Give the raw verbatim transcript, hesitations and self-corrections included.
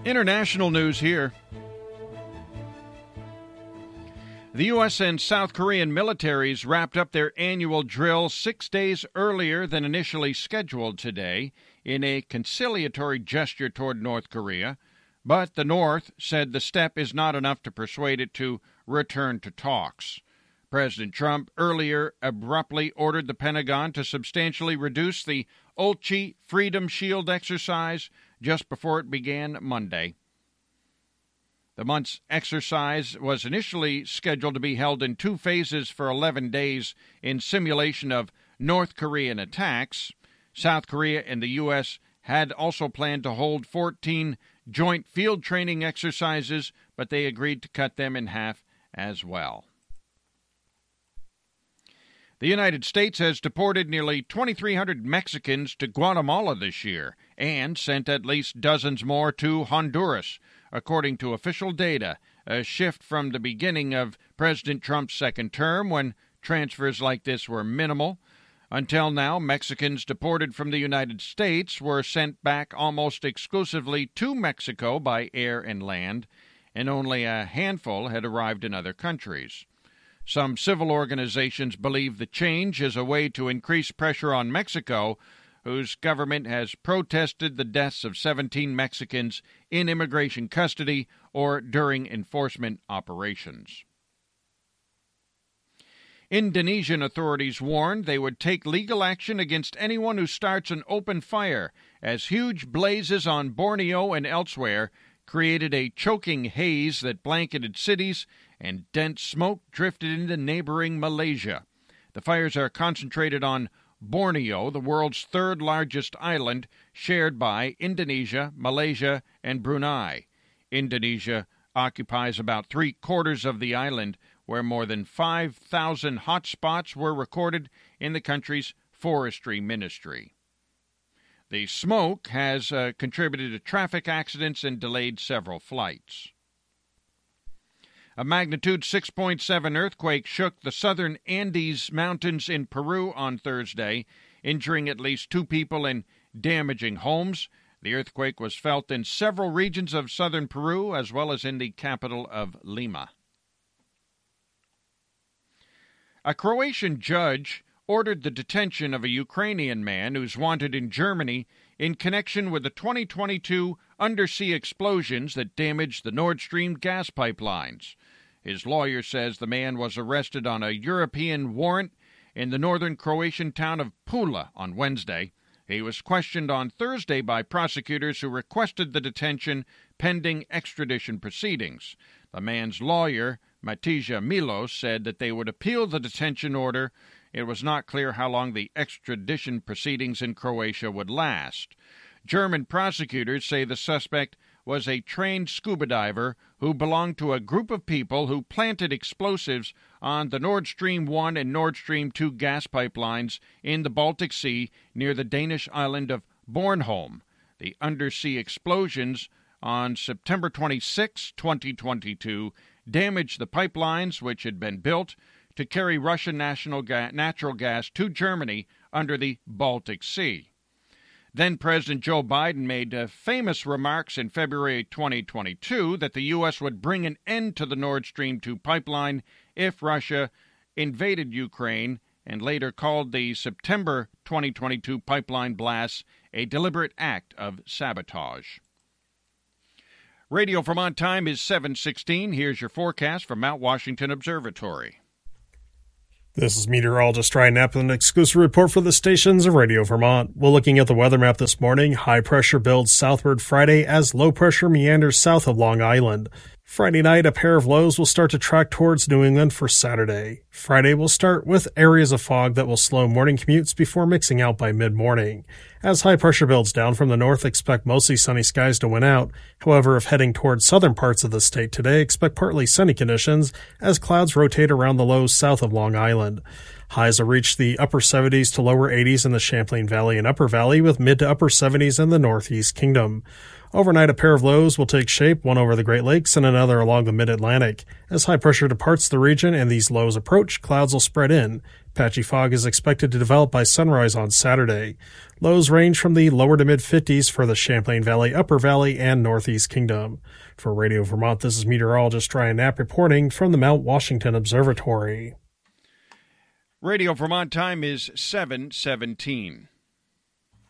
International news here. The U S and South Korean militaries wrapped up their annual drill six days earlier than initially scheduled today in a conciliatory gesture toward North Korea, but the North said the step is not enough to persuade it to return to talks. President Trump earlier abruptly ordered the Pentagon to substantially reduce the Ulchi Freedom Shield exercise just before it began Monday. The month's exercise was initially scheduled to be held in two phases for eleven days in simulation of North Korean attacks. South Korea and the U S had also planned to hold fourteen joint field training exercises, but they agreed to cut them in half as well. The United States has deported nearly twenty-three hundred Mexicans to Guatemala this year and sent at least dozens more to Honduras, according to official data, a shift from the beginning of President Trump's second term when transfers like this were minimal. Until now, Mexicans deported from the United States were sent back almost exclusively to Mexico by air and land, and only a handful had arrived in other countries. Some civil organizations believe the change is a way to increase pressure on Mexico, whose government has protested the deaths of seventeen Mexicans in immigration custody or during enforcement operations. Indonesian authorities warned they would take legal action against anyone who starts an open fire as huge blazes on Borneo and elsewhere created a choking haze that blanketed cities and dense smoke drifted into neighboring Malaysia. The fires are concentrated on Borneo, the world's third-largest island, shared by Indonesia, Malaysia, and Brunei. Indonesia occupies about three-quarters of the island, where more than five thousand hotspots were recorded in the country's forestry ministry. The smoke has uh, contributed to traffic accidents and delayed several flights. A magnitude six point seven earthquake shook the southern Andes Mountains in Peru on Thursday, injuring at least two people and damaging homes. The earthquake was felt in several regions of southern Peru, as well as in the capital of Lima. A Croatian judge ordered the detention of a Ukrainian man who's wanted in Germany in connection with the twenty twenty-two undersea explosions that damaged the Nord Stream gas pipelines. His lawyer says the man was arrested on a European warrant in the northern Croatian town of Pula on Wednesday. He was questioned on Thursday by prosecutors who requested the detention pending extradition proceedings. The man's lawyer, Matija Milos, said that they would appeal the detention order. It was not clear how long the extradition proceedings in Croatia would last. German prosecutors say the suspect was a trained scuba diver who belonged to a group of people who planted explosives on the Nord Stream one and Nord Stream two gas pipelines in the Baltic Sea near the Danish island of Bornholm. The undersea explosions on September twenty-sixth, twenty twenty-two, damaged the pipelines which had been built to carry Russian national ga- natural gas to Germany under the Baltic Sea. Then President Joe Biden made uh, famous remarks in February twenty twenty-two that the U S would bring an end to the Nord Stream two pipeline if Russia invaded Ukraine, and later called the September twenty twenty-two pipeline blasts a deliberate act of sabotage. Radio Vermont time is seven sixteen. Here's your forecast from Mount Washington Observatory. This is meteorologist Ryan Knapp with an exclusive report for the stations of Radio Vermont. We're looking at the weather map this morning. High pressure builds southward Friday as low pressure meanders south of Long Island. Friday night, a pair of lows will start to track towards New England for Saturday. Friday will start with areas of fog that will slow morning commutes before mixing out by mid-morning. As high pressure builds down from the north, expect mostly sunny skies to win out. However, if heading towards southern parts of the state today, expect partly sunny conditions as clouds rotate around the lows south of Long Island. Highs will reach the upper seventies to lower eighties in the Champlain Valley and Upper Valley, with mid to upper seventies in the Northeast Kingdom. Overnight, a pair of lows will take shape, one over the Great Lakes and another along the mid-Atlantic. As high pressure departs the region and these lows approach, clouds will spread in. Patchy fog is expected to develop by sunrise on Saturday. Lows range from the lower to mid-fifties for the Champlain Valley, Upper Valley, and Northeast Kingdom. For Radio Vermont, this is meteorologist Ryan Knapp reporting from the Mount Washington Observatory. Radio Vermont time is seven seventeen.